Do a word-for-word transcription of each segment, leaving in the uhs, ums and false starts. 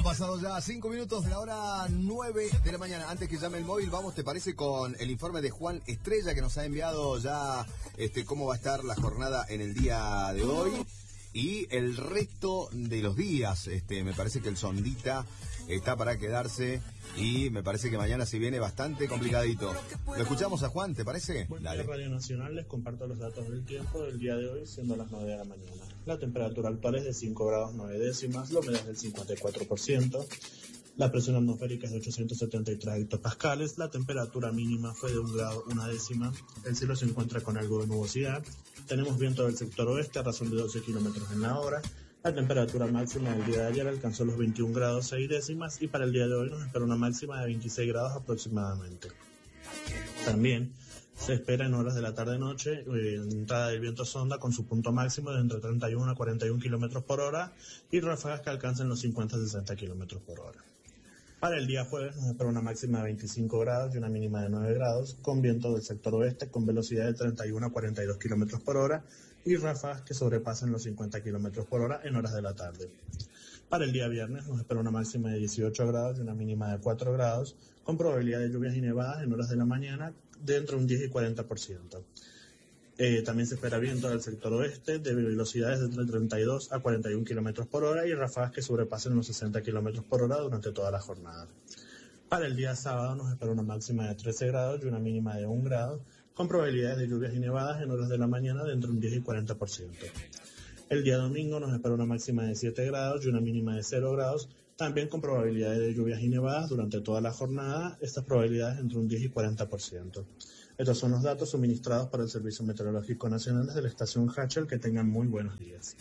pasado ya cinco minutos de la hora nueve de la mañana. Antes que llame el móvil, vamos, ¿te parece? Con el informe de Juan Estrella, que nos ha enviado ya este, cómo va a estar la jornada en el día de hoy. Y el resto de los días, este, me parece que el Sondita está para quedarse y me parece que mañana se viene bastante complicadito. Lo escuchamos a Juan, ¿te parece? Buen día, Radio Nacional, les comparto los datos del tiempo del día de hoy, siendo las nueve de la mañana. La temperatura actual es de cinco grados nueve décimas, la humedad es del cincuenta y cuatro por ciento. La presión atmosférica es de ochocientos setenta y tres hectopascales, la temperatura mínima fue de un grado una décima, el cielo se encuentra con algo de nubosidad, tenemos viento del sector oeste a razón de doce kilómetros en la hora, la temperatura máxima del día de ayer alcanzó los veintiún grados seis décimas y para el día de hoy nos espera una máxima de veintiséis grados aproximadamente. También se espera en horas de la tarde-noche eh, entrada del viento sonda con su punto máximo de entre treinta y uno a cuarenta y uno kilómetros por hora y ráfagas que alcanzan los cincuenta a sesenta kilómetros por hora. Para el día jueves nos espera una máxima de veinticinco grados y una mínima de nueve grados, con viento del sector oeste con velocidad de treinta y uno a cuarenta y dos kilómetros por hora y ráfagas que sobrepasen los cincuenta kilómetros por hora en horas de la tarde. Para el día viernes nos espera una máxima de dieciocho grados y una mínima de cuatro grados, con probabilidad de lluvias y nevadas en horas de la mañana de entre un diez y cuarenta por ciento. Eh, también se espera viento del sector oeste de velocidades de entre treinta y dos a cuarenta y uno kilómetros por hora y ráfagas que sobrepasen los sesenta kilómetros por hora durante toda la jornada. Para el día sábado nos espera una máxima de trece grados y una mínima de un grado, con probabilidades de lluvias y nevadas en horas de la mañana de entre un diez y cuarenta por ciento. El día domingo nos espera una máxima de siete grados y una mínima de cero grados, también con probabilidades de lluvias y nevadas durante toda la jornada, estas probabilidades entre un diez y cuarenta por ciento. Estos son los datos suministrados para el Servicio Meteorológico Nacional desde la estación Hachel. Que tengan muy buenos días.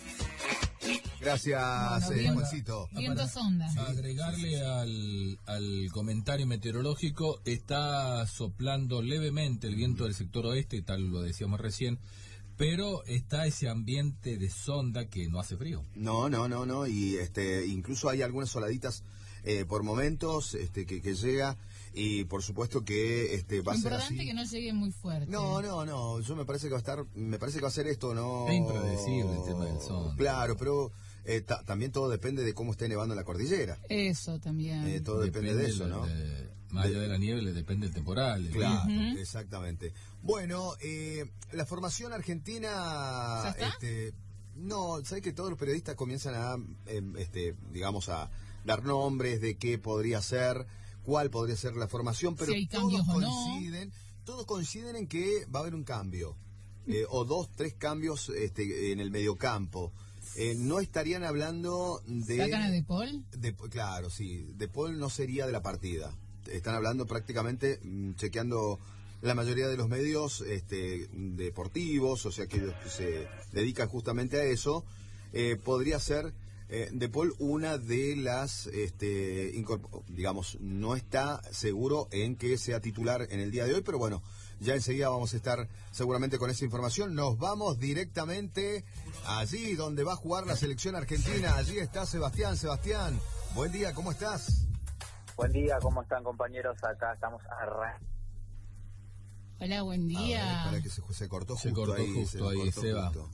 Gracias, bueno, eh, Juancito. Viento sonda. Agregarle al, al comentario meteorológico, está soplando levemente el viento del sector oeste, tal lo decíamos recién, pero está ese ambiente de sonda que no hace frío. No, no, no, no, y este, incluso hay algunas soladitas eh, por momentos este, que, que llega, y por supuesto que este, va a ser así. Importante que no llegue muy fuerte. No, no, no, yo me parece que va a estar, me parece que va a ser esto, no. Es impredecible el tema del sonda. Claro, pero eh, ta, también todo depende de cómo esté nevando en la cordillera. Eso también. Eh, todo depende, depende de eso, ¿no? De, más allá de la nieve, le depende el temporal. El claro, uh-huh. Exactamente. Bueno, eh, la formación argentina... ¿Ya está? Este, no, sabes que todos los periodistas comienzan a, eh, este, digamos, a dar nombres de qué podría ser, cuál podría ser la formación, pero si hay todos cambios coinciden, o no. todos coinciden en que va a haber un cambio, eh, o dos, tres cambios este, en el mediocampo. Eh, no estarían hablando de... ¿Sacan a De Paul? De, claro, sí. De Paul no sería de la partida. Están hablando prácticamente, mmm, chequeando la mayoría de los medios este, deportivos, o sea que ellos se dedican justamente a eso. Eh, podría ser eh, De Paul una de las, este, incorpor- digamos, no está seguro en que sea titular en el día de hoy, pero bueno, ya enseguida vamos a estar seguramente con esa información. Nos vamos directamente allí donde va a jugar la selección argentina. Allí está Sebastián. Sebastián, buen día, ¿cómo estás? Buen día, ¿cómo están, compañeros? Acá estamos arrancando. Hola, buen día. A ver, para que se, se cortó Se justo cortó ahí. justo se ahí, cortó Seba. justo.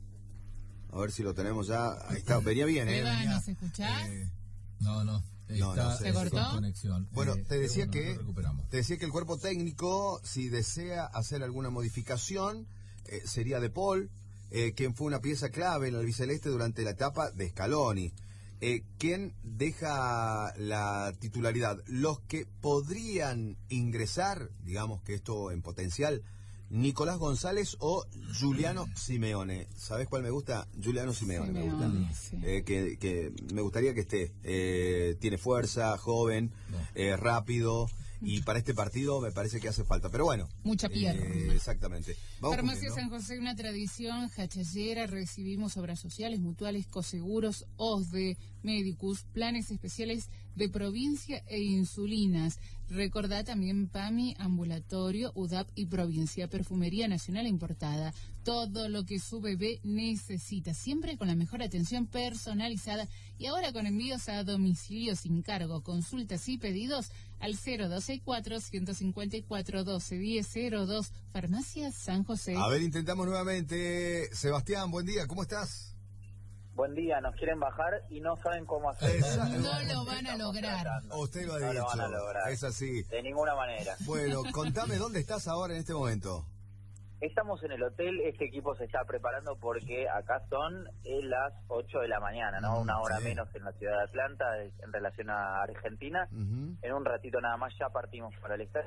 A ver si lo tenemos ya. Ahí está, venía bien, ¿eh? Eva, Venía, ¿nos escuchás? eh, No, no. No, Está no, ¿se en cortó? conexión. Bueno, Eh, te decía pero bueno, que lo recuperamos. te decía que el cuerpo técnico, si desea hacer alguna modificación, eh, sería De Paul, eh, quien fue una pieza clave en el albiceleste durante la etapa de Scaloni. Eh, ¿Quién deja la titularidad? Los que podrían ingresar, digamos que esto en potencial, Nicolás González o Giuliano Simeone. ¿Sabés cuál me gusta? Giuliano Simeone, Simeone, me gusta. sí. Eh, que, que me gustaría que esté. Eh, tiene fuerza, joven, eh, rápido, y para este partido me parece que hace falta. Pero bueno. Mucha pierna. Eh, exactamente. Vamos Farmacia cumpliendo. San José, una tradición hachallera. Recibimos obras sociales, mutuales, coseguros, O S D E, Medicus, planes especiales de provincia e insulinas. Recordá también PAMI, ambulatorio, U D A P y provincia, perfumería nacional importada. Todo lo que su bebé necesita, siempre con la mejor atención personalizada y ahora con envíos a domicilio sin cargo. Consultas y pedidos al cero dos seis cuatro, uno cinco cuatro, uno dos uno cero cero dos. Farmacia San José. A ver, intentamos nuevamente. Sebastián, buen día, ¿cómo estás? Buen día, nos quieren bajar y no saben cómo hacer. No lo van a lograr. Usted lo ha No dicho. lo van a lograr. Es así. De ninguna manera. Bueno, contame dónde estás ahora en este momento. Estamos en el hotel, este equipo se está preparando porque acá son eh, las ocho de la mañana, ¿no? Mm, Una hora sí. menos en la ciudad de Atlanta eh, en relación a Argentina. Uh-huh. En un ratito nada más ya partimos para el estadio.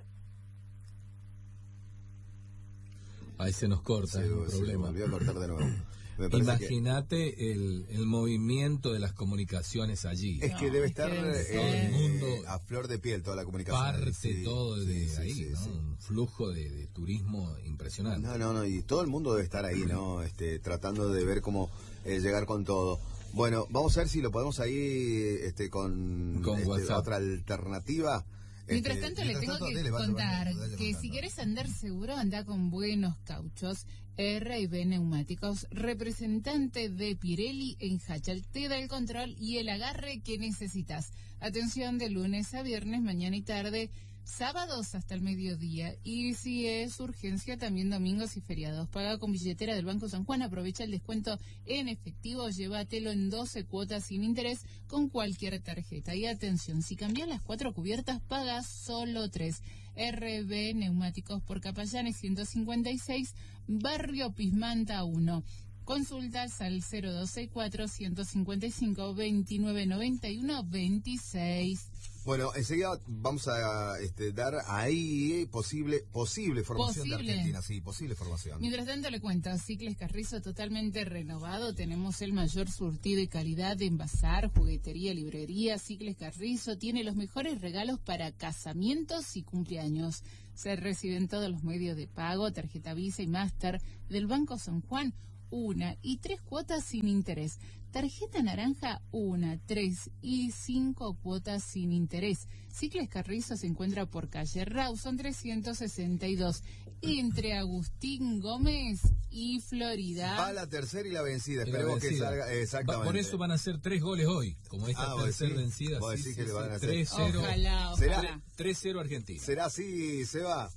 Ahí se nos corta, Sí, es un sí, problema. volvió a cortar de nuevo. Me parece Imagínate que... el, el movimiento de las comunicaciones allí. Es que No, debe es que estar debe eh, ser. Todo el mundo a flor de piel toda la comunicación. Parte Sí, todo de sí, sí, ahí, sí, ¿no? sí. Un flujo de, de turismo impresionante. No, no, no, y todo el mundo debe estar ahí, ¿no? Este, tratando de ver cómo eh, llegar con todo. Bueno, vamos a ver si lo podemos ahí este, con, Con este, WhatsApp. otra alternativa. Mientras Este, tanto, les tengo tanto, que dele, vaya contar contando, vaya que contando. si quieres andar seguro, anda con buenos cauchos. R y B Neumáticos, representante de Pirelli en Hachal, te da el control y el agarre que necesitas. Atención de lunes a viernes, mañana y tarde, sábados hasta el mediodía. Y si es urgencia, también domingos y feriados. Paga con billetera del Banco San Juan, aprovecha el descuento en efectivo, llévatelo en doce cuotas sin interés con cualquier tarjeta. Y atención, si cambias las cuatro cubiertas, pagas solo tres. R B Neumáticos por Capallanes ciento cincuenta y seis, Barrio Pismanta uno. Consultas al cero dos seis cuatro, ciento cincuenta y cinco, veintinueve noventa y uno, veintiséis. Bueno, enseguida vamos a este, dar ahí posible posible formación Posible. de Argentina, sí, posible formación. Mientras tanto le cuento, Cicles Carrizo totalmente renovado, tenemos el mayor surtido y calidad de envasar, juguetería, librería. Cicles Carrizo tiene los mejores regalos para casamientos y cumpleaños. Se reciben todos los medios de pago, tarjeta Visa y Master del Banco San Juan, una y tres cuotas sin interés. Tarjeta naranja, una, tres y cinco cuotas sin interés. Cicles Carrizo se encuentra por calle Rawson trescientos sesenta y dos, entre Agustín Gómez y Florida. Va la tercera y la vencida, Y la esperemos que vencida. salga exactamente. Va- por eso van a ser tres goles hoy, como esta Ah, vos tercera decís- vencida. vos sí, decís sí, que le sí, van a hacer. tres cero. Ojalá, ¿Será? ojalá. tres cero Argentina. ¿Será así, Seba?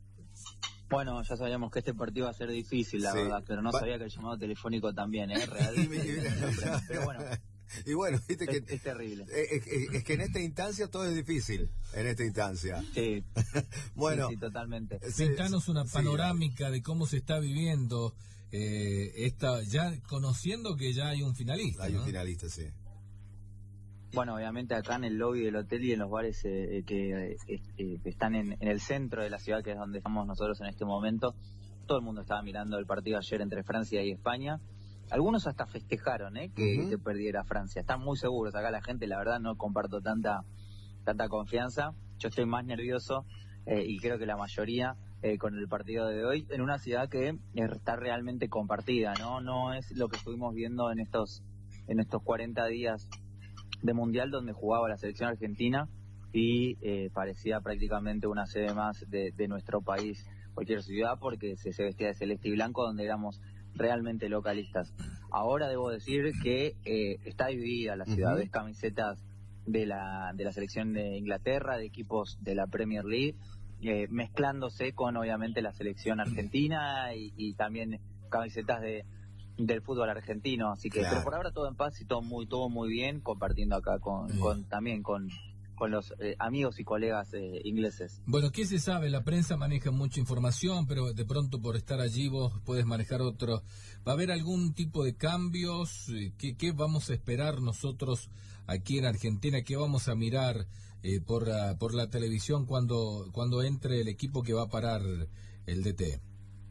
Bueno, ya sabíamos que este partido iba a ser difícil, la Sí. verdad, pero no Va- sabía que el llamado telefónico también, ¿eh? Real. Y- y- Pero bueno, Y bueno, viste que es, es terrible. es, es- es que en esta instancia todo es difícil, en esta instancia. Sí, Bueno, sí, sí, totalmente. sí, Pintanos una sí, panorámica de cómo se está viviendo eh, esta, ya conociendo que ya hay un finalista. hay ¿no? un finalista, sí. Bueno, obviamente acá en el lobby del hotel y en los bares eh, que, eh, eh, que están en, en el centro de la ciudad, que es donde estamos nosotros en este momento, todo el mundo estaba mirando el partido ayer entre Francia y España. Algunos hasta festejaron ¿eh? que, Ujú. que perdiera Francia. Están muy seguros acá la gente, la verdad no comparto tanta tanta confianza. Yo estoy más nervioso eh, y creo que la mayoría eh, con el partido de hoy en una ciudad que está realmente compartida, ¿no? No es lo que estuvimos viendo en estos en estos cuarenta días de mundial donde jugaba la selección argentina y eh, parecía prácticamente una sede más de, de nuestro país, cualquier ciudad, porque se, se vestía de celeste y blanco, donde éramos realmente localistas. Ahora debo decir que eh, está dividida la ciudad, Ujú. ves camisetas de la, de la selección de Inglaterra, de equipos de la Premier League, eh, mezclándose con obviamente la selección argentina y, y también camisetas de del fútbol argentino, así que Claro. pero por ahora todo en paz y todo muy todo muy bien, compartiendo acá con, Sí. con también con con los eh, amigos y colegas eh, ingleses. Bueno, ¿qué se sabe? La prensa maneja mucha información, pero de pronto por estar allí vos puedes manejar otro. ¿Va a haber algún tipo de cambios? Eh, ¿Qué, qué vamos a esperar nosotros aquí en Argentina? ¿Qué vamos a mirar eh, por, la, por la televisión cuando, cuando entre el equipo que va a parar el D T?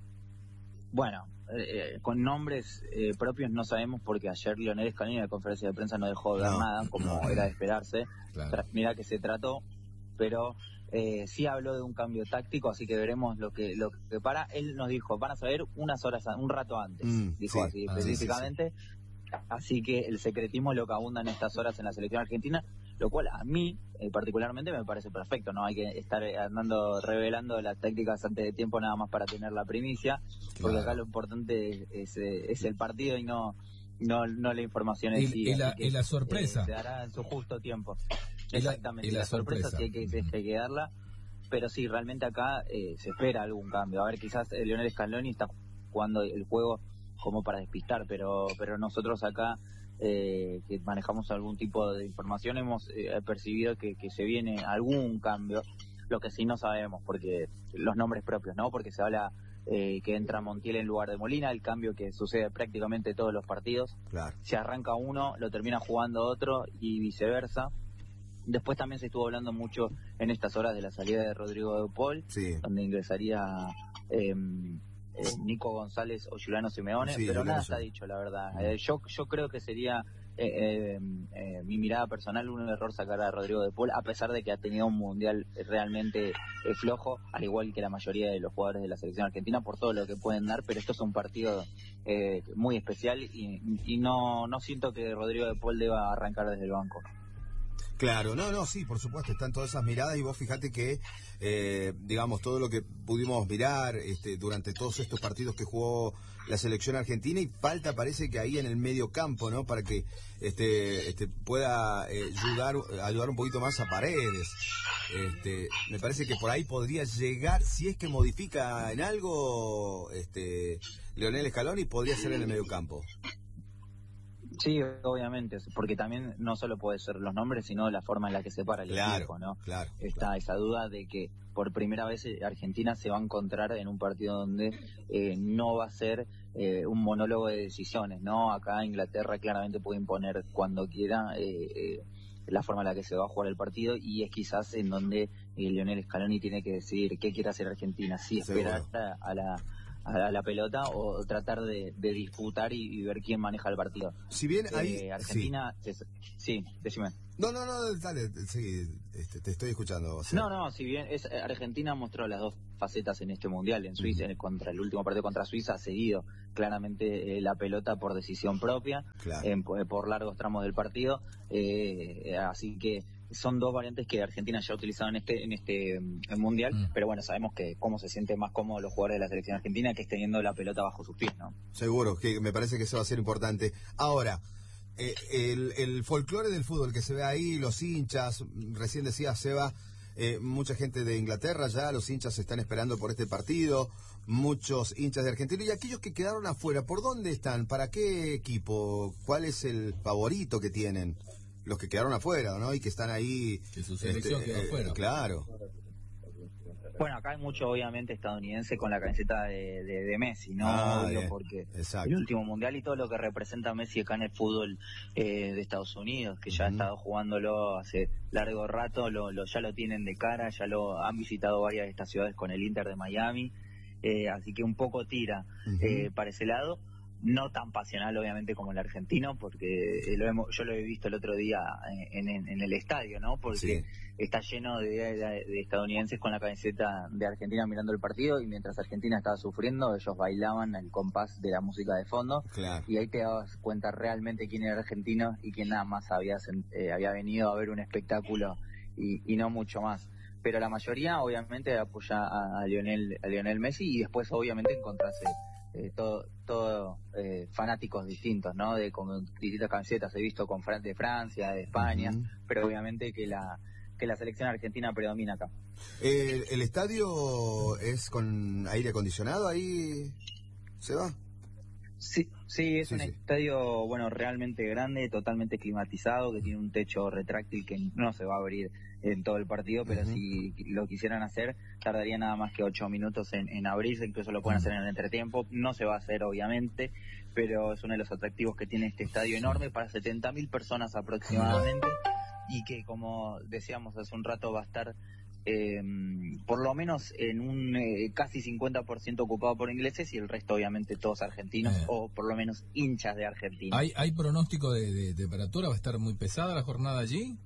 Bueno, eh, con nombres eh, propios no sabemos, porque ayer Lionel Scaloni en la conferencia de prensa no dejó de ver No, nada, como no. era de esperarse. Claro. Tra- Mira que se trató, pero eh, sí habló de un cambio táctico, así que veremos lo que lo que para. Él nos dijo, van a saber unas horas, a- un rato antes, Mm, dijo sí. así Ah, sí, específicamente. Así que el secretismo es lo que abunda en estas horas en la selección argentina, lo cual a mí eh, particularmente me parece perfecto. No hay que estar eh, andando revelando las tácticas antes de tiempo nada más para tener la primicia, porque Claro. acá lo importante es, es, eh, es el partido y no no no la información en Y- sí. y la- así que, y la sorpresa. eh, se dará en su justo tiempo. Y la- Exactamente. y la la sorpresa, sorpresa. sí hay que, sí hay que darla, pero sí, realmente acá eh, se espera algún cambio. A ver, quizás eh, Lionel Scaloni está jugando el juego como para despistar, pero pero nosotros acá eh, que manejamos algún tipo de información, hemos eh, percibido que, que se viene algún cambio. Lo que sí no sabemos, porque los nombres propios, ¿no? Porque se habla eh, que entra Montiel en lugar de Molina, el cambio que sucede prácticamente todos los partidos. Claro. Si arranca uno, lo termina jugando otro y viceversa. Después también se estuvo hablando mucho en estas horas de la salida de Rodrigo de Paul, Sí. donde ingresaría eh, eh, Nico González o Juliano Simeone, Sí, pero Juliano nada está Simeone. dicho, la verdad. Eh, yo, yo creo que sería... Eh, eh, eh, mi mirada personal, un error sacar a Rodrigo de Paul, a pesar de que ha tenido un mundial realmente eh, flojo, al igual que la mayoría de los jugadores de la selección argentina, por todo lo que pueden dar, pero esto es un partido eh, muy especial y, y no, no siento que Rodrigo de Paul deba arrancar desde el banco. Claro, no, no, sí, por supuesto, están todas esas miradas y vos fíjate que, eh, digamos, todo lo que pudimos mirar este, durante todos estos partidos que jugó la selección argentina, y falta, parece que ahí en el medio campo, ¿no? Para que este, este pueda eh, ayudar, ayudar un poquito más a Paredes. Este, me parece que por ahí podría llegar, si es que modifica en algo, este, Lionel Scaloni, podría ser en el medio campo. Sí, obviamente, porque también no solo puede ser los nombres, sino la forma en la que se para el Claro, equipo, ¿no? claro, Está claro. esa duda de que por primera vez Argentina se va a encontrar en un partido donde eh, no va a ser eh, un monólogo de decisiones, ¿no? Acá Inglaterra claramente puede imponer cuando quiera eh, eh, la forma en la que se va a jugar el partido, y es quizás en donde eh, Lionel Scaloni tiene que decidir qué quiere hacer Argentina, si esperar a, a la... a la pelota o tratar de, de disputar y, y ver quién maneja el partido. Si bien ahí... Eh, Argentina... Sí. Es, sí, decime. No, no, no, dale, sí, este, te estoy escuchando. O sea. No, no, si bien es Argentina mostró las dos facetas en este mundial, en Suiza, uh-huh. contra el último partido contra Suiza, ha seguido claramente eh, la pelota por decisión propia, claro. en, por largos tramos del partido, eh, así que son dos variantes que Argentina ya ha utilizado en este en este en mundial, mm. pero bueno, sabemos que cómo se siente más cómodo los jugadores de la selección argentina, que es teniendo la pelota bajo sus pies, ¿no? Seguro, que me parece que eso va a ser importante. Ahora, eh, el, el folclore del fútbol que se ve ahí, los hinchas, recién decía Seba, eh, mucha gente de Inglaterra ya, los hinchas están esperando por este partido, muchos hinchas de Argentina, y aquellos que quedaron afuera, ¿por dónde están? ¿Para qué equipo? ¿Cuál es el favorito que tienen? Los que quedaron afuera, ¿no? Y que están ahí... Que su selección este, quedó afuera. Eh, claro. Bueno, acá hay mucho, obviamente, estadounidense con la camiseta de, de, de Messi, ¿no? Ah, Obvio, bien. porque Exacto. el último mundial y todo lo que representa Messi acá en el fútbol eh, de Estados Unidos, que ya uh-huh. ha estado jugándolo hace largo rato, lo, lo ya lo tienen de cara, ya lo han visitado varias de estas ciudades con el Inter de Miami, eh, así que un poco tira uh-huh. eh, para ese lado. No tan pasional, obviamente, como el argentino, porque lo hemos, yo lo he visto el otro día en, en, en el estadio, ¿no? Porque sí. está lleno de, de, de estadounidenses con la camiseta de Argentina mirando el partido, y mientras Argentina estaba sufriendo, ellos bailaban al compás de la música de fondo. Claro. Y ahí te das cuenta realmente quién era argentino y quién nada más había, eh, había venido a ver un espectáculo y, y no mucho más. Pero la mayoría, obviamente, apoya a, a, Lionel, a Lionel Messi, y después, obviamente, encontrarse Eh, todo, todo eh, fanáticos distintos, ¿no? De con distintas camisetas. He visto con Fran de Francia, de España, uh-huh. pero obviamente que la que la selección argentina predomina acá. ¿El, el estadio es con aire acondicionado ahí, Seba? Sí, sí, es sí, un sí. estadio, bueno, realmente grande, totalmente climatizado, que tiene un techo retráctil que no se va a abrir en todo el partido, pero uh-huh. si lo quisieran hacer, tardaría nada más que ocho minutos en, en abrirse, incluso lo pueden uh-huh. hacer en el entretiempo. No se va a hacer, obviamente, pero es uno de los atractivos que tiene este estadio enorme, para setenta mil personas aproximadamente, uh-huh. y que, como decíamos hace un rato, va a estar Eh, por lo menos en un eh, casi cincuenta por ciento ocupado por ingleses, y el resto obviamente todos argentinos, eh. o por lo menos hinchas de Argentina. ¿Hay, hay pronóstico de, de temperatura? ¿Va a estar muy pesada la jornada allí?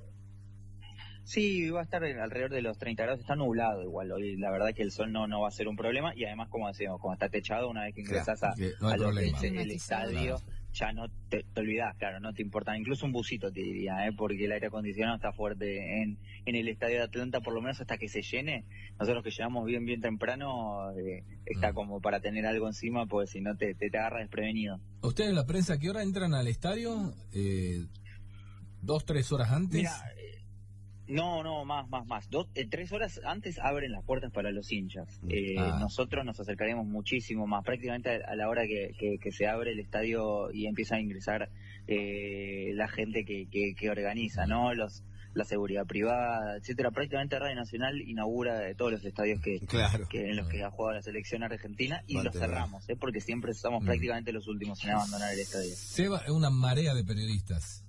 Sí, va a estar alrededor de los treinta grados, está nublado igual hoy, la verdad que el sol no, no va a ser un problema, y además, como decíamos, como está techado, una vez que ingresas claro, a, no a lo que es problema. el estadio, claro. ya no te, te olvidás, claro, no te importa, incluso un busito te diría, ¿eh? Porque el aire acondicionado está fuerte en, en el estadio de Atlanta, por lo menos hasta que se llene. Nosotros que llegamos bien bien temprano, eh, está mm. como para tener algo encima, porque si no te, te, te agarra desprevenido. ¿Ustedes, la prensa, a qué hora entran al estadio? Eh, ¿Dos, tres horas antes? Mira, No, no, más, más, más. Dos, eh, tres horas antes abren las puertas para los hinchas. Eh, ah. Nosotros nos acercaremos muchísimo más. Prácticamente a la hora que, que, que se abre el estadio y empieza a ingresar eh, la gente que, que, que organiza, ¿no? Los la seguridad privada, etcétera. Prácticamente Radio Nacional inaugura de todos los estadios que, claro. que en los que ha jugado la selección argentina y Mantén. los cerramos, ¿eh? Porque siempre somos Mm. prácticamente los últimos en abandonar el estadio. Seba, es una marea de periodistas.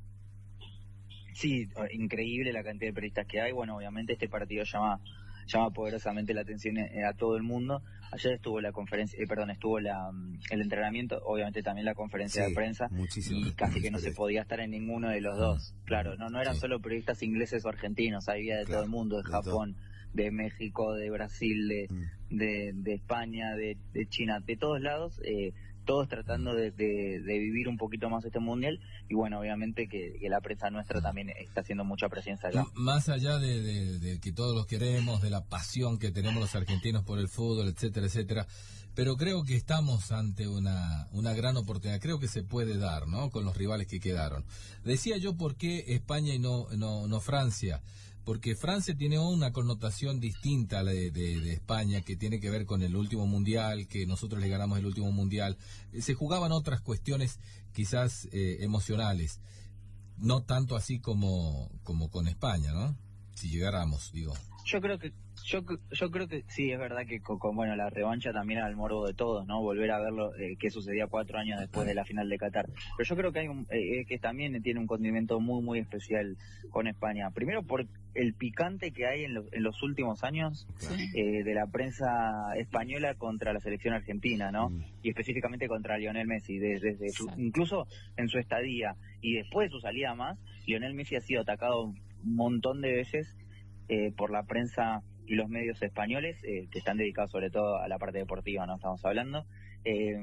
Sí, increíble la cantidad de periodistas que hay. Bueno, obviamente este partido llama llama poderosamente la atención a todo el mundo. Ayer estuvo la conferencia, eh, perdón, estuvo la, el entrenamiento, obviamente también la conferencia Sí, de prensa muchísimo. y casi que no se podía estar en ninguno de los dos. Claro, no no eran Sí. solo periodistas ingleses o argentinos, había de Claro, todo el mundo, de de Japón, de México, de Brasil, de Mm. de, de España, de, de China, de todos lados, eh, todos tratando de, de, de vivir un poquito más este mundial y bueno, obviamente que, que la prensa nuestra también está haciendo mucha presencia acá. M- Más allá de, de- de que todos los queremos, de la pasión que tenemos los argentinos por el fútbol, etcétera, etcétera, pero creo que estamos ante una, una gran oportunidad, creo que se puede dar, ¿no?, con los rivales que quedaron. Decía yo por qué España y no, no, no Francia, porque Francia tiene una connotación distinta a la de, de- de España, que tiene que ver con el último mundial, que nosotros le ganamos el último mundial. Eh, Se jugaban otras cuestiones quizás eh, emocionales, no tanto así como, como con España, ¿no? Si llegáramos, digo. Yo creo que yo yo creo que sí, es verdad que con, con, bueno, la revancha también era el morbo de todos, ¿no? Volver a verlo eh, que sucedía cuatro años después de la final de Qatar. Pero yo creo que hay un eh, que también tiene un condimento muy muy especial con España. Primero por el picante que hay en, lo, en los últimos años Sí. eh, de la prensa española contra la selección argentina, ¿no? Mm. Y específicamente contra Lionel Messi, desde, desde su, Exacto. incluso en su estadía y después de su salida más, Lionel Messi ha sido atacado un montón de veces eh, por la prensa y los medios españoles eh, que están dedicados sobre todo a la parte deportiva, no estamos hablando. Eh,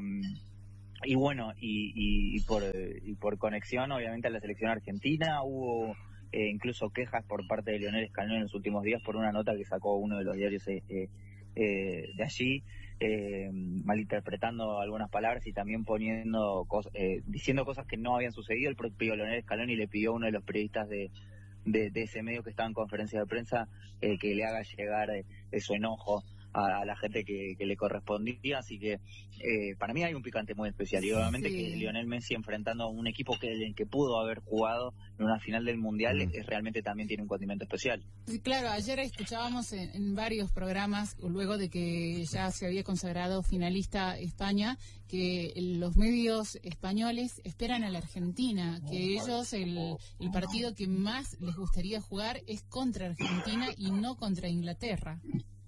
y bueno, y, y, y por y por conexión, obviamente, a la selección argentina hubo eh, incluso quejas por parte de Lionel Scaloni en los últimos días por una nota que sacó uno de los diarios eh, eh, de allí, eh, malinterpretando algunas palabras y también poniendo cos- eh, diciendo cosas que no habían sucedido. El propio Lionel Scaloni le pidió a uno de los periodistas de de, de ese medio que estaba en conferencia de prensa eh, que le haga llegar eh, su enojo a, a la gente que, que le correspondía, así que eh, para mí hay un picante muy especial y obviamente Sí. que Lionel Messi enfrentando a un equipo que, el que pudo haber jugado en una final del Mundial Mm. es, realmente también tiene un condimento especial. Sí, claro, ayer escuchábamos en, en varios programas, luego de que ya se había consagrado finalista España, que los medios españoles esperan a la Argentina, que ellos el, el partido que más les gustaría jugar es contra Argentina y no contra Inglaterra.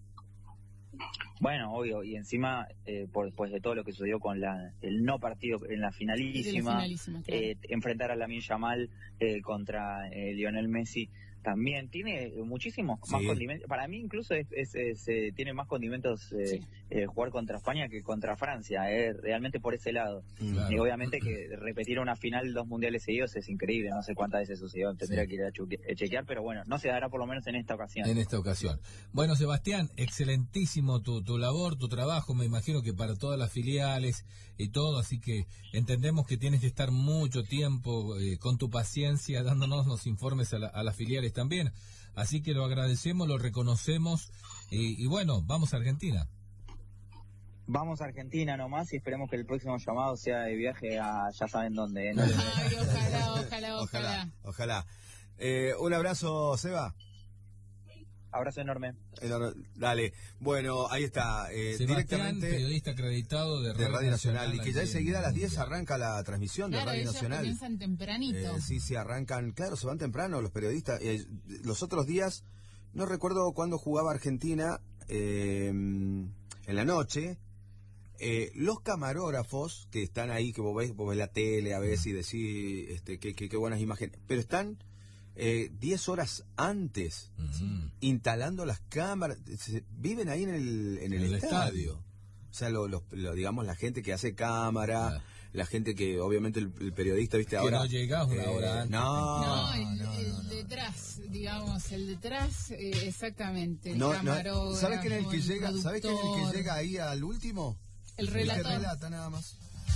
Bueno, obvio, y encima, eh, por después de todo lo que sucedió con la, el no partido en la De la finalísima, finalísima, claro. eh, enfrentar a Lamine Yamal eh, contra eh, Lionel Messi también tiene muchísimos más Sí. condimentos. Para mí incluso es, es- es, eh, tiene más condimentos eh, Sí. eh, jugar contra España que contra Francia, eh, realmente por ese lado. Claro. Y obviamente que repetir una final dos mundiales seguidos es increíble, no sé cuántas veces sucedió, tendría Sí. que ir a chu- a chequear, pero bueno, no se dará por lo menos en esta ocasión. En esta ocasión. Bueno, Sebastián, excelentísimo tu, tu labor, tu trabajo, me imagino que para todas las filiales y todo, así que entendemos que tienes que estar mucho tiempo eh, con tu paciencia dándonos los informes a, la- a las filiales también, así que lo agradecemos, lo reconocemos y, y bueno, vamos a Argentina. Vamos a Argentina nomás y esperemos que el próximo llamado sea de viaje a ya saben dónde. ¿no? Ay, ojalá, ojalá, Ojalá, ojalá. ojalá. Eh, un abrazo, Seba. Abrazo enorme. Enorme. Dale. Bueno, ahí está. Eh, Sebastián, directamente periodista acreditado de de Radio, Radio Nacional. Y que ya allí enseguida a en las diez Mundial. arranca la transmisión de Claro, Radio ellos Nacional. comienzan tempranito. Eh, sí, sí, arrancan. Claro, se van temprano los periodistas. Eh, los otros días, no recuerdo cuándo jugaba Argentina, eh, en la noche. Eh, los camarógrafos que están ahí, que vos ves, vos ves la tele a veces y decís este, qué, qué, qué buenas imágenes, pero están eh, diez horas antes Ujú. instalando las cámaras, se- viven ahí en el, en el, En el estadio. estadio. O sea, lo, lo- lo- digamos, la gente que hace cámara, Claro. la gente que, obviamente, el, el periodista, viste, Que ahora... no llegás una eh, hora antes. No, No, el, no, el no, no. detrás, digamos, el detrás, eh, exactamente. El No, no, camarógrafo, ¿sabes quién es el que el llega? ¿Sabes quién es el productor, que llega ahí al último? El que relator. relata nada más.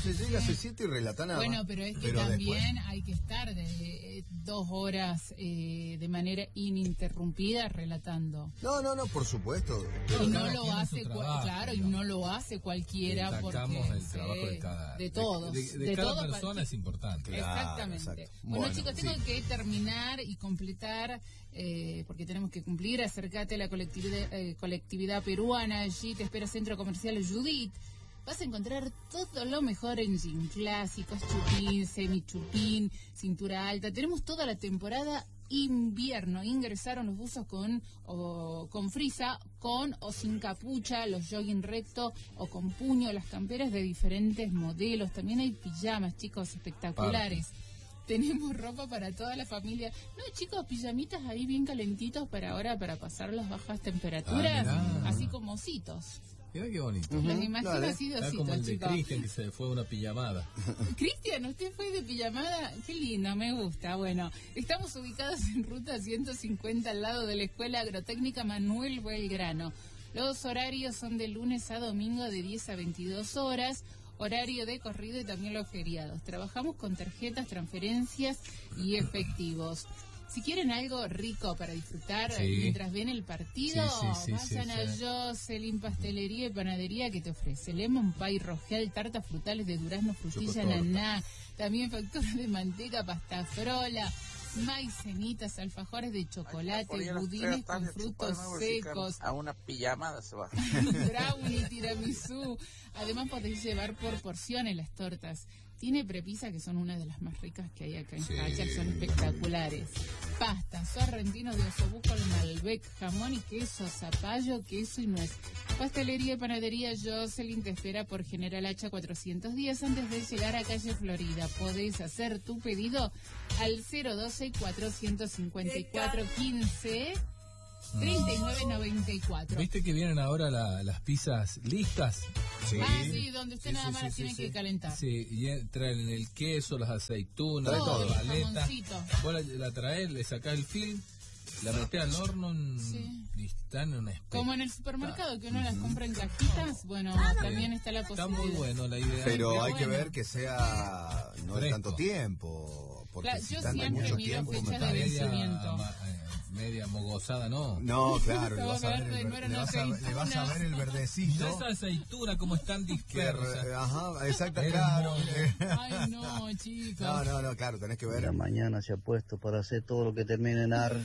se llega, se siente y relata nada. Bueno, pero es que pero también después... hay que estar de eh, dos horas eh, de manera ininterrumpida relatando. No, no, no, por supuesto. Y no lo hace, cua- claro, y no lo hace cualquiera porque el trabajo de cada, de todos, de, de, de de cada todo persona es importante. Claro, exactamente. exacto. Bueno, Bueno, chicos, tengo sí. que terminar y completar eh, porque tenemos que cumplir. Acércate a la colectividad, eh, colectividad peruana. Allí te espera Centro Comercial Judith. Vas a encontrar todo lo mejor en jean clásicos, chupín, semi-chupín, cintura alta. Tenemos toda la temporada invierno. Ingresaron los buzos con o, con frisa, con o sin capucha, los jogging recto o con puño, las camperas de diferentes modelos. También hay pijamas, chicos, espectaculares. Parte. Tenemos ropa para toda la familia. No, chicos, pijamitas ahí bien calentitos para ahora, para pasar las bajas temperaturas, ah, así como ositos. Mira qué bonito. Los imagino Dale. así de Está ositos, como el de chicos. Cristian que se fue a una pijamada. Cristian, ¿usted fue de pijamada? Qué lindo, me gusta. Bueno, estamos ubicados en ruta ciento cincuenta al lado de la Escuela Agrotécnica Manuel Belgrano. Los horarios son de lunes a domingo de diez a veintidós horas. Horario de corrido y también los feriados. Trabajamos con tarjetas, transferencias y efectivos. Si quieren algo rico para disfrutar sí. mientras ven el partido, sí, sí, sí, vayan sí, sí, a Jocelyn Pastelería y Panadería, que te ofrece lemon pie, rogel, tartas frutales de durazno, frutilla, naná, también factura de manteca, pasta frola, maicenitas, alfajores de chocolate, budines con frutos secos. A una pijamada se va. Brownie, tiramisú. Además podéis llevar por porciones las tortas. Tiene prepisa, que son una de las más ricas que hay acá en sí. Cacha, son espectaculares. Pasta, sorrentino de osobuco al Malbec, jamón y queso, zapallo, queso y nuez. Pastelería y panadería Jocelyn te espera por General Hacha cuatrocientos diez antes de llegar a calle Florida. Podés hacer tu pedido al cero doce, cuatrocientos cincuenta y cuatro, quince, treinta y nueve noventa y cuatro. ¿Viste que vienen ahora la, las pizzas listas? Sí. Ah, sí, donde usted sí, nada sí, más sí, las sí, tiene sí. que calentar. Sí, y traen el queso, las aceitunas, todo, la paleta. Vos la, la traes, le sacás el film, la metés al horno en, sí. y están en una especie. Como en el supermercado, que uno las compra en cajitas, bueno, ah, también está la posibilidad. Está muy bueno la idea. Pero, Pero hay bueno. que ver que sea no de tanto tiempo. Porque claro, si yo tarda mucho tiempo, fecha de vencimiento. Media mogosada, no. No, claro, le vas, a ver, verde, el, no le, vas a, le vas a ver el verdecito. Esa aceituna como están dispersas. Ajá, exacto, claro. Ay, no, chicos. No, no, no, claro, tenés que ver. La mañana se ha puesto para hacer todo lo que termine en ar,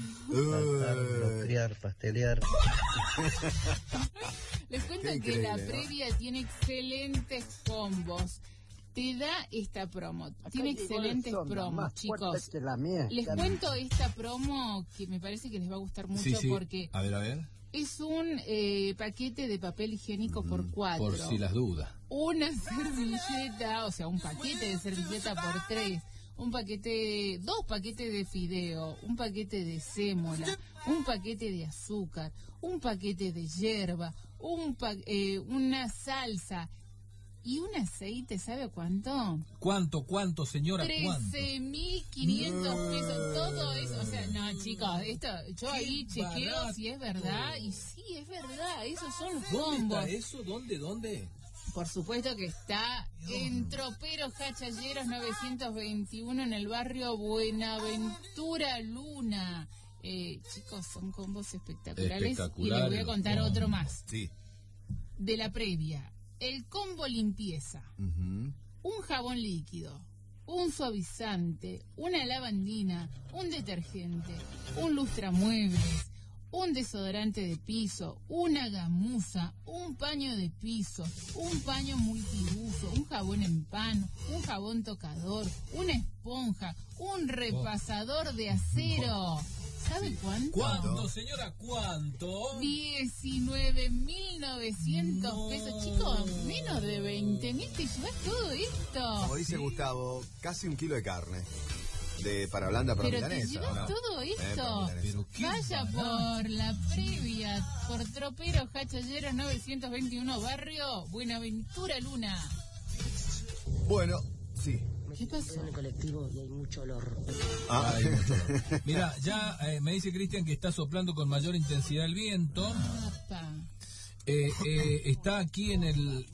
uh. criar, pastelear. Les cuento que la previa, ¿no?, tiene excelentes combos. Te da esta promo, tiene excelentes promos, chicos. Les cuento esta promo que me parece que les va a gustar mucho, sí, sí. porque a ver, a ver. Es un eh, paquete de papel higiénico mm, por cuatro. Por si las dudas. Una servilleta, o sea, un paquete de servilleta por tres. Un paquete, dos paquetes de fideo, un paquete de sémola, un paquete de azúcar, un paquete de hierba, un pa eh, una salsa. ¿Y un aceite, sabe cuánto? ¿Cuánto, cuánto, señora? trece mil quinientos pesos, todo eso. O sea, no, chicos, esto, yo ahí chequeo barato. Si es verdad. Y sí, es verdad, esos son los combos. ¿Dónde está eso? ¿Dónde, dónde? Por supuesto que está en Troperos Cachalleros novecientos veintiuno en el barrio Buenaventura Luna. Eh, chicos, son combos espectaculares. Y les voy a contar no. otro más. Sí. De la previa. El combo limpieza, uh-huh. un jabón líquido, un suavizante, una lavandina, un detergente, un lustramuebles, un desodorante de piso, una gamuza, un paño de piso, un paño multiuso, un jabón en pan, un jabón tocador, una esponja, un repasador de acero. ¿Sabe cuánto? ¿Cuánto, señora? ¿Cuánto? diecinueve mil novecientos no. pesos. Chicos, menos de veinte mil te llevas todo esto. Como dice sí. Gustavo, casi un kilo de carne. De para blanda, para Pero milanesa. Pero te llevas ¿no? todo esto. Eh, ¿Pero vaya por la previa, por Troperos Cachalleros novecientos veintiuno, barrio Buenaventura Luna. Bueno, sí. ¿Qué pasó? En el colectivo y hay mucho olor. Ah, hay mucho olor. Mira, ya eh, me dice Cristian que está soplando con mayor intensidad el viento. Apa. Eh, eh, está aquí en el en,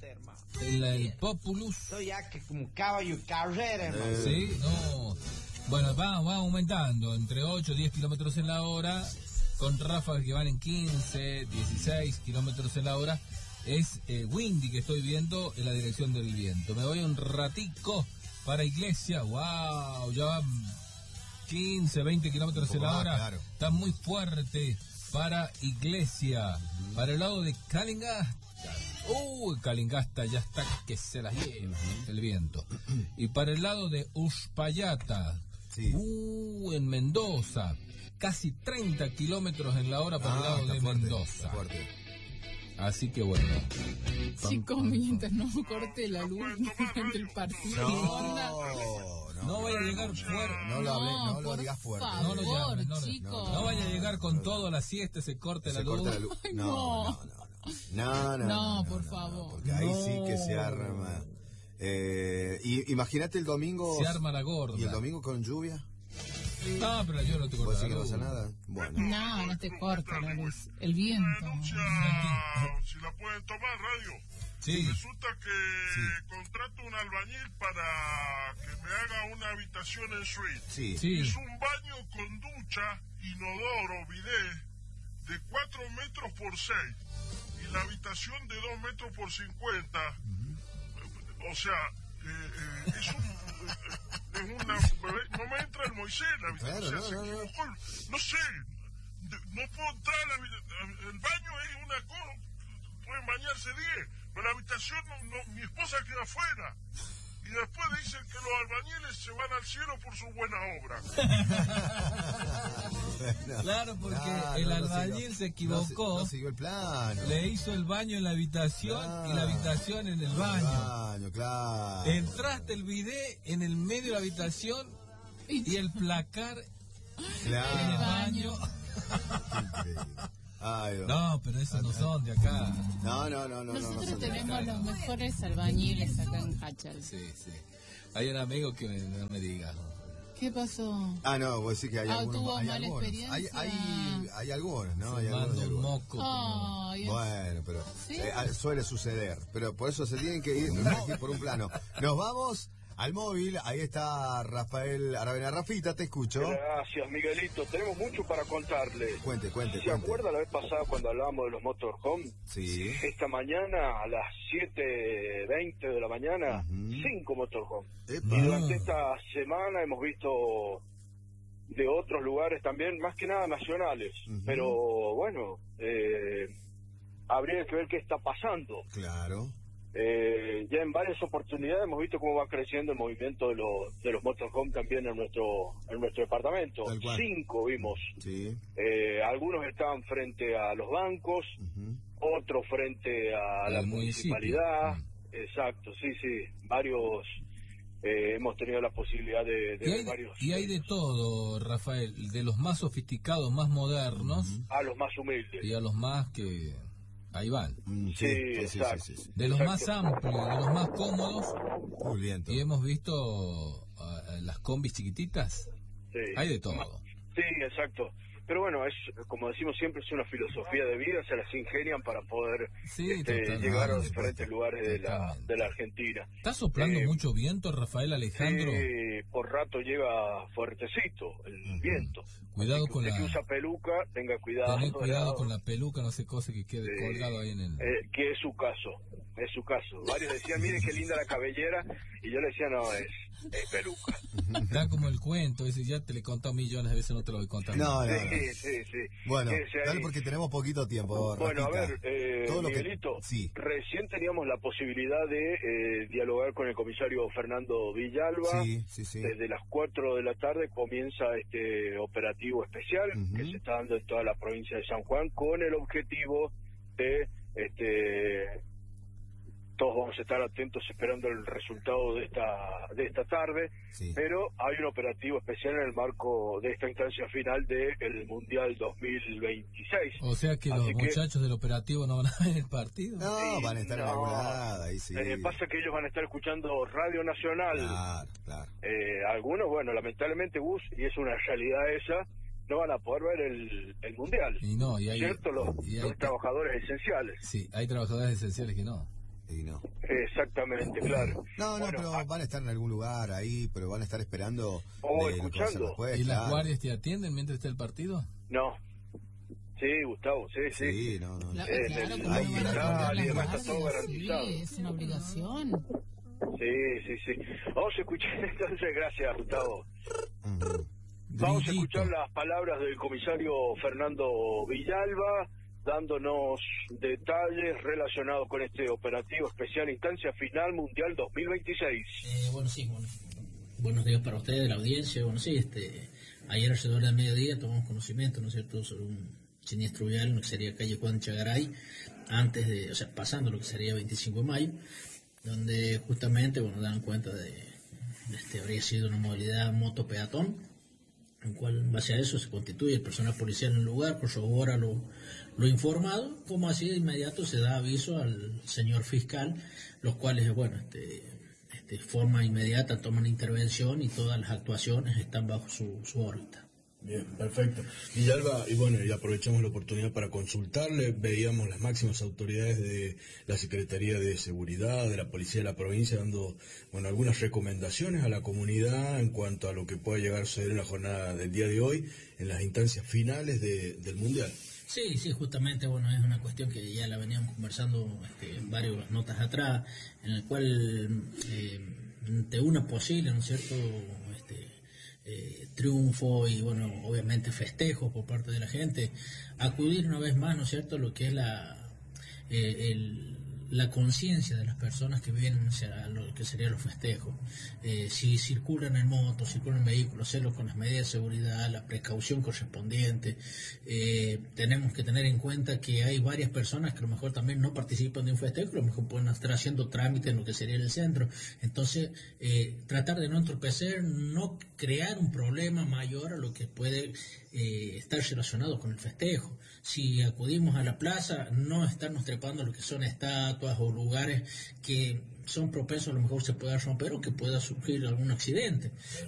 el, el Populus. Estoy ya que como caballo carrera, hermano. Eh. Sí, no. Bueno, va, va aumentando entre ocho y diez kilómetros en la hora, con ráfagas que van en quince, dieciséis kilómetros en la hora. Es eh, windy que estoy viendo en la dirección del viento. Me voy un ratico para Iglesia. Wow, ya van quince, veinte kilómetros en la más, hora. Claro. Está muy fuerte para Iglesia. Uh-huh. Para el lado de Calingasta. Uy, uh, Calingasta ya está que se las lleva uh-huh. el viento. Y para el lado de Uspallata. Sí. Uh, en Mendoza. Casi treinta kilómetros en la hora para ah, el lado de fuerte, Mendoza. Fuerte. Así que bueno. Chicos, mientras no corte la luz durante el partido. No, no, no vaya a llegar fuerte. No lo hablé, no lo digas fuerte. Favor, no lo llames, no, chicos. No, no vaya a llegar con todo a la siesta, se corte se la luz. Corta la luz. No, no, no, no. No, no, no, no, no, por no, favor. No, porque ahí no. sí que se arma. Eh, y imagínate el domingo. Se arma la gorda. ¿Y el domingo con lluvia? No, pero yo no te corto ¿Vos la sí que no luz. pasa nada? Bueno. No, no te corta la luz. El viento. Denuncia, si la pueden tomar, radio. Sí. Resulta que sí. contrato un albañil para que me haga una habitación en suite. Sí. sí. Es un baño con ducha, inodoro, bidet, de cuatro metros por seis. Y la habitación de dos metros por cincuenta. Uh-huh. O sea, eh, eh, es un... Es una, no me entra el Moisés la habitación, claro, o sea, no, se no, equivocó, no, no sé, no puedo entrar, a la, el baño es una cosa, pueden bañarse diez, pero la habitación, no, no, mi esposa queda afuera, y después dicen que los albañiles se van al cielo por su buena obra. Bueno, claro, porque no, el no, albañil no siguió, se equivocó, no, no siguió el plano. Le hizo el baño en la habitación claro. y la habitación en el baño. El baño, claro. Entraste el bidet en el medio de la habitación y el placar claro. en el baño. Ay, no, pero esos no son de acá. No, no, no, no. Nosotros no, no tenemos acá, los no. mejores albañiles acá en Hachal. Sí, sí. Hay un amigo que me, no me diga. ¿Qué pasó? Ah, no, vos decís que hay ah, algunos. ¿tuvo Hay mala algunos. experiencia? Hay, hay, hay algunos, ¿no? Se Hay algunos, manda hay un algunos. moco. Oh, bueno, pero ¿sí? eh, suele suceder. Pero por eso se tienen que ir, ir por un plano. Nos vamos al móvil. Ahí está Rafael Aravena. Rafita, te escucho. Gracias, Miguelito. Tenemos mucho para contarle. Cuente, cuente, ¿Se cuente. acuerda la vez pasada cuando hablábamos de los motorhome? Sí. Esta mañana, a las siete veinte de la mañana, uh-huh. cinco motorhome. Epa. Y durante esta semana hemos visto de otros lugares también, más que nada nacionales. Uh-huh. Pero bueno, eh, habría que ver qué está pasando. Claro. Eh, ya en varias oportunidades hemos visto cómo va creciendo el movimiento de los de los motorhome también en nuestro en nuestro departamento. Cinco vimos. Sí. Eh, algunos estaban frente a los bancos, uh-huh. otros frente a la municipalidad. Uh-huh. Exacto, sí, sí. Varios eh, hemos tenido la posibilidad de, de y ver hay, varios. Y hay de todo, Rafael, de los más sofisticados, más modernos, uh-huh. a los más humildes y a los más que ahí van. Mm, sí, sí, sí, sí, sí, sí. De los exacto. más amplios, de los más cómodos. Muy bien. Y hemos visto uh, las combis chiquititas. Sí. Hay de todo. Sí, exacto. Pero bueno, es como decimos siempre, es una filosofía de vida, se las ingenian para poder sí, este, llegar a los diferentes lugares de la, de la Argentina. ¿Está soplando eh, mucho viento, Rafael Alejandro? Sí, por rato llega fuertecito el uh-huh. viento. Cuidado que con usted la... que usa peluca, tenga cuidado. Tener cuidado con la peluca, no se cosa que quede sí. colgado ahí en el... Eh, que es su caso, es su caso. Varios decían, mire qué linda la cabellera, y yo le decía, no, es... es peluca. Está como el cuento, ese ya te le he contado millones de veces, no te lo voy a contar. No, no, no. Sí, sí, sí. Bueno, dale porque tenemos poquito tiempo. Bueno, Rafita. a ver, eh, Todo lo Miguelito, que... sí. recién teníamos la posibilidad de eh, dialogar con el comisario Fernando Villalba. Sí, sí, sí. Desde las cuatro de la tarde comienza este operativo especial uh-huh. que se está dando en toda la provincia de San Juan con el objetivo de... este todos vamos a estar atentos esperando el resultado de esta de esta tarde, sí. pero hay un operativo especial en el marco de esta instancia final del Mundial dos mil veintiséis. O sea que Así los que, muchachos del operativo no van a ver el partido. No, sí, van a estar no. en alguna lado, ahí sí. Eh, pasa que ellos van a estar escuchando Radio Nacional. Claro, claro. Eh, algunos, bueno, lamentablemente, Gus, y es una realidad esa, no van a poder ver el, el Mundial. Y no, y hay, ¿cierto? Los, y hay, los trabajadores esenciales. Sí, hay trabajadores esenciales que no. Y no. Exactamente, claro. No, no, Bueno, pero a- van a estar en algún lugar ahí, pero van a estar esperando O de lo que va a ser escuchando. después, ¿Y las claro. guardias te atienden mientras está el partido? No. Sí, Gustavo, sí, sí. Sí, no, no. Claro, Eh, claro, en ¿cómo el- no van a ahí, atender y las demás está todo guardias? Sí, garantizado. es una obligación. Sí, sí, sí. Vamos a escuchar entonces, gracias, Gustavo. Ujú. Vamos a Grillito. escuchar las palabras del comisario Fernando Villalba, dándonos detalles relacionados con este operativo especial Instancia Final Mundial dos mil veintiséis. Eh, bueno, sí, bueno, buenos días para ustedes, la audiencia. Bueno, sí, este, ayer alrededor del mediodía tomamos conocimiento, ¿no es cierto?, sobre un siniestro vial en lo que sería calle Juan Chagaray, antes de, o sea, pasando lo que sería veinticinco de mayo, donde justamente, bueno, dan cuenta de, de este, habría sido una modalidad moto-peatón, en cual en base a eso se constituye el personal policial en el lugar, corrobora lo, lo informado, como así de inmediato se da aviso al señor fiscal, los cuales, bueno, este, de forma inmediata toman intervención y todas las actuaciones están bajo su, su órbita. Bien, perfecto. Villalba, y bueno, y aprovechamos la oportunidad para consultarle, veíamos las máximas autoridades de la Secretaría de Seguridad, de la Policía de la provincia, dando, bueno, algunas recomendaciones a la comunidad en cuanto a lo que pueda llegar a suceder en la jornada del día de hoy, en las instancias finales de, del Mundial. Sí, sí, justamente, bueno, es una cuestión que ya la veníamos conversando este, en varias notas atrás, en el cual, eh, ante una posible, ¿no es cierto?, este, eh, triunfo y, bueno, obviamente festejos por parte de la gente, acudir una vez más, ¿no es cierto?, lo que es la, eh, el, la conciencia de las personas que vienen hacia lo que serían los festejos. Eh, si circulan en moto, circulan en vehículos, hacerlo con las medidas de seguridad, la precaución correspondiente. Eh, tenemos que tener en cuenta que hay varias personas que a lo mejor también no participan de un festejo, a lo mejor pueden estar haciendo trámites en lo que sería el centro. Entonces, eh, tratar de no entorpecer, no crear un problema mayor a lo que puede eh, estar relacionado con el festejo. Si acudimos a la plaza, no estarnos trepando lo que son estatuas o lugares que son propensos, a lo mejor se pueda romper o que pueda surgir algún accidente.